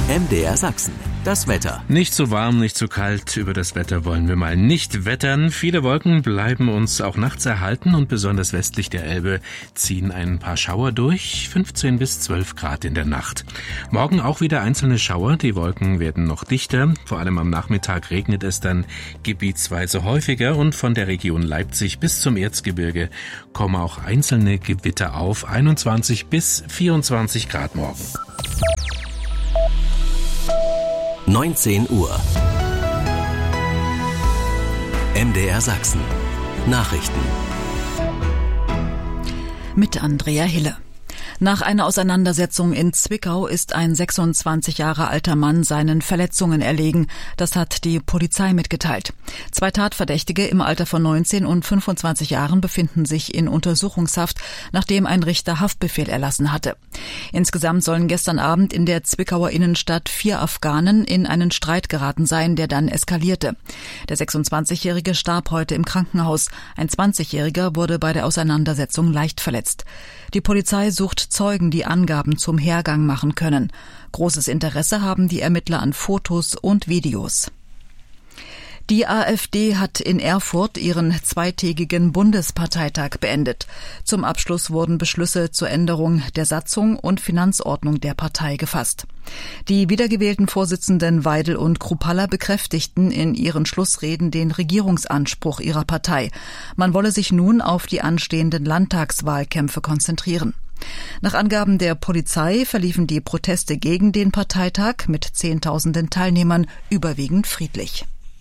MDR Sachsen. Das Wetter. Nicht zu warm, nicht zu kalt. Über das Wetter wollen wir mal nicht wettern. Viele Wolken bleiben uns auch nachts erhalten und besonders westlich der Elbe ziehen ein paar Schauer durch. 15 bis 12 Grad in der Nacht. Morgen auch wieder einzelne Schauer. Die Wolken werden noch dichter. Vor allem am Nachmittag regnet es dann gebietsweise häufiger und von der Region Leipzig bis zum Erzgebirge kommen auch einzelne Gewitter auf. 21 bis 24 Grad morgen. 19 Uhr. MDR Sachsen. Nachrichten. Mit Andrea Hille. Nach einer Auseinandersetzung in Zwickau ist ein 26 Jahre alter Mann seinen Verletzungen erlegen. Das hat die Polizei mitgeteilt. 2 Tatverdächtige im Alter von 19 und 25 Jahren befinden sich in Untersuchungshaft, nachdem ein Richter Haftbefehl erlassen hatte. Insgesamt sollen gestern Abend in der Zwickauer Innenstadt 4 Afghanen in einen Streit geraten sein, der dann eskalierte. Der 26-Jährige starb heute im Krankenhaus. Ein 20-Jähriger wurde bei der Auseinandersetzung leicht verletzt. Die Polizei sucht Zeugen, die Angaben zum Hergang machen können. Großes Interesse haben die Ermittler an Fotos und Videos. Die AfD hat in Erfurt ihren 2-tägigen Bundesparteitag beendet. Zum Abschluss wurden Beschlüsse zur Änderung der Satzung und Finanzordnung der Partei gefasst. Die wiedergewählten Vorsitzenden Weidel und Kruppalla bekräftigten in ihren Schlussreden den Regierungsanspruch ihrer Partei. Man wolle sich nun auf die anstehenden Landtagswahlkämpfe konzentrieren. Nach Angaben der Polizei verliefen die Proteste gegen den Parteitag mit Zehntausenden Teilnehmern überwiegend friedlich.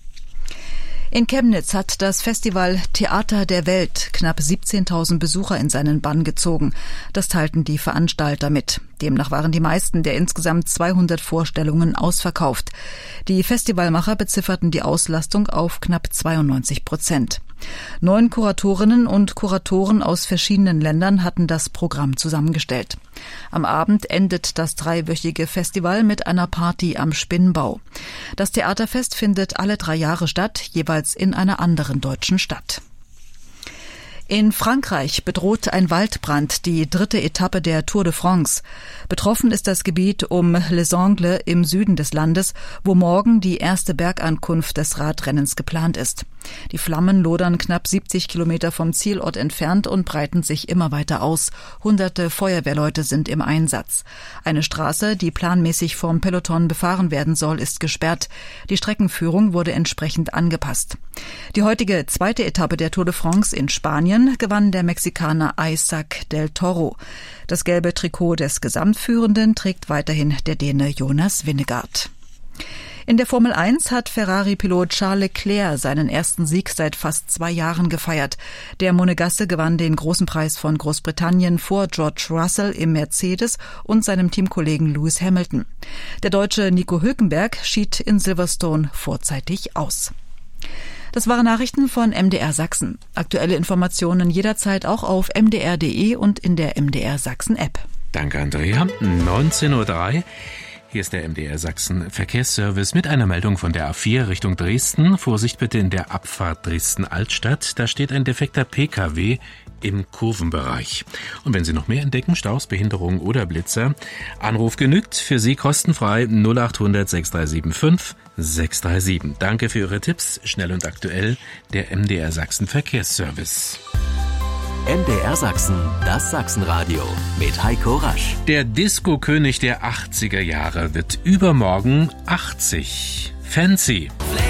In Chemnitz hat das Festival Theater der Welt knapp 17.000 Besucher in seinen Bann gezogen. Das teilten die Veranstalter mit. Demnach waren die meisten der insgesamt 200 Vorstellungen ausverkauft. Die Festivalmacher bezifferten die Auslastung auf knapp 92%. 9 Kuratorinnen und Kuratoren aus verschiedenen Ländern hatten das Programm zusammengestellt. Am Abend endet das 3-wöchige Festival mit einer Party am Spinnbau. Das Theaterfest findet alle 3 Jahre statt, jeweils in einer anderen deutschen Stadt. In Frankreich bedroht ein Waldbrand die 3. Etappe der Tour de France. Betroffen ist das Gebiet um Les Angles im Süden des Landes, wo morgen die erste Bergankunft des Radrennens geplant ist. Die Flammen lodern knapp 70 Kilometer vom Zielort entfernt und breiten sich immer weiter aus. Hunderte Feuerwehrleute sind im Einsatz. Eine Straße, die planmäßig vom Peloton befahren werden soll, ist gesperrt. Die Streckenführung wurde entsprechend angepasst. Die heutige 2. Etappe der Tour de France in Spanien gewann der Mexikaner Isaac del Toro. Das gelbe Trikot des Gesamtführenden trägt weiterhin der Däne Jonas Vingegaard. In der Formel 1 hat Ferrari-Pilot Charles Leclerc seinen ersten Sieg seit fast 2 Jahren gefeiert. Der Monegasse gewann den großen Preis von Großbritannien vor George Russell im Mercedes und seinem Teamkollegen Lewis Hamilton. Der Deutsche Nico Hülkenberg schied in Silverstone vorzeitig aus. Das waren Nachrichten von MDR Sachsen. Aktuelle Informationen jederzeit auch auf mdr.de und in der MDR Sachsen App. Danke, Andrea. 19:03 Uhr. Hier ist der MDR Sachsen Verkehrsservice mit einer Meldung von der A4 Richtung Dresden. Vorsicht bitte in der Abfahrt Dresden-Altstadt. Da steht ein defekter PKW im Kurvenbereich. Und wenn Sie noch mehr entdecken, Staus, Behinderungen oder Blitzer, Anruf genügt. Für Sie kostenfrei 0800 6375 637. Danke für Ihre Tipps. Schnell und aktuell der MDR Sachsen Verkehrsservice. MDR Sachsen, das Sachsenradio mit Heiko Rasch. Der Disco-König der 80er Jahre wird übermorgen 80. Fancy.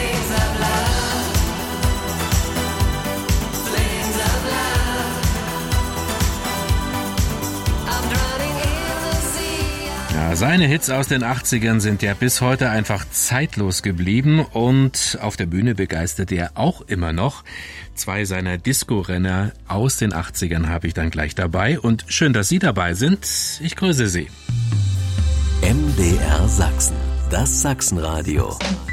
Ja, seine Hits aus den 80ern sind ja bis heute einfach zeitlos geblieben und auf der Bühne begeistert er auch immer noch. 2 seiner Disco-Renner aus den 80ern habe ich dann gleich dabei und schön, dass Sie dabei sind. Ich grüße Sie. MDR Sachsen, das Sachsenradio.